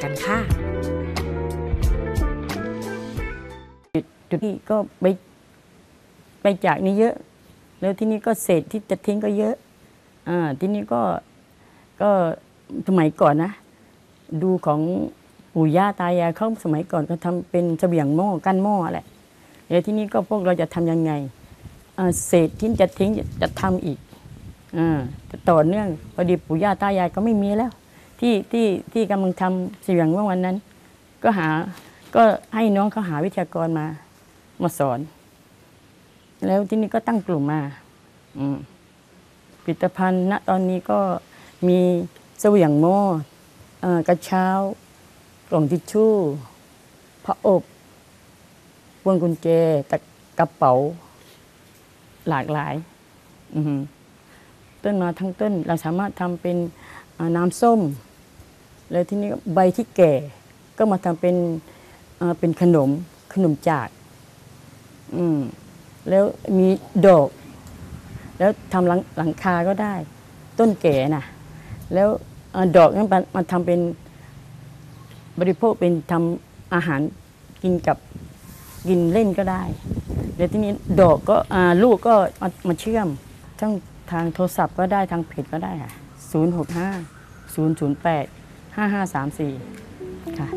กันค่ะจุดที่ก็ไปจากนี้เยอะแล้วที่นี่ก็เศษที่จะทิ้งก็เยอะที่นี่ก็สมัยก่อนนะดูของปู่ย่าตายายเขาสมัยก่อนก็ทำเป็นเสบียงหม้อกั้นหม้อแหละแล้วที่นี่ก็พวกเราจะทำยังไงเศษที่จะทิ้งจะทำอีกจะต่อเนื่องพอดีปู่ย่าตายายก็ไม่มีแล้วที่กำลังทำเสบียงหม้อวันนั้นก็ให้น้องเขาหาวิทยากรมาสอนแล้วที่นี่ก็ตั้งกลุ่มมาผลิตภัณฑ์ณตอนนี้ก็มีเสบียงหม้อกระเช้ากล่องทิชชู่ผ้าอบพวงกุญแจกระเป๋าหลากหลายต้นมาทั้งต้นเราสามารถทำเป็นน้ำส้มแล้วที่นี่ใบที่แก่ก็มาทำเป็นขนมจากแล้วมีดอกแล้วทำหลังคาก็ได้ต้นแก่น่ะแล้วดอกนั้นมาทำเป็นบริโภคเป็นทำอาหารกินเล่นก็ได้แล้วที่นี้ดอกก็ลูกก็มาเชื่อมทั้งทางโทรศัพท์ก็ได้ทางเพจก็ได้ค่ะ065-008-5534ค่ะ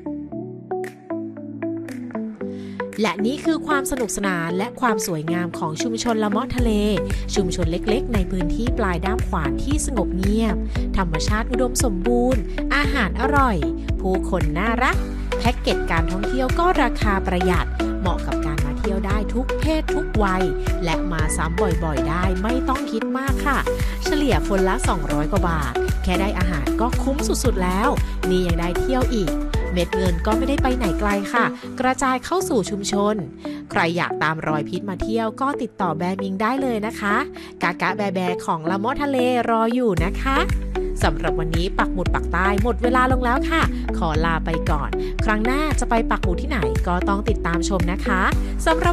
และนี่คือความสนุกสนานและความสวยงามของชุมชนละเมาะทะเลชุมชนเล็กๆในพื้นที่ปลายด้ามขวานที่สงบเงียบธรรมชาติอุดมสมบูรณ์อาหารอร่อยผู้คนน่ารักแพ็กเกจการท่องเที่ยวก็ราคาประหยัดเหมาะกับการมาเที่ยวได้ทุกเพศทุกวัยและมาซ้ำบ่อยๆได้ไม่ต้องคิดมากค่ะเฉลี่ยคนละ200กว่าบาทแค่ได้อาหารก็คุ้มสุดๆแล้วนี่ยังได้เที่ยวอีกเม็ดเงินก็ไม่ได้ไปไหนไกลค่ะกระจายเข้าสู่ชุมชนใครอยากตามรอยพิษมาเที่ยวก็ติดต่อแบมิงได้เลยนะคะกากะแบของละเมาะทะเลรออยู่นะคะสำหรับวันนี้ปักหมุดปักใต้หมดเวลาลงแล้วค่ะขอลาไปก่อนครั้งหน้าจะไปปักหมุดที่ไหนก็ต้องติดตามชมนะคะสำหรับ